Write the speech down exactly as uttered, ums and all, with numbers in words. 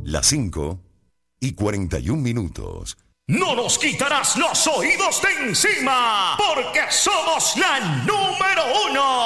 Las cinco y cuarenta y un minutos. No nos quitarás los oídos de encima, porque somos la número uno.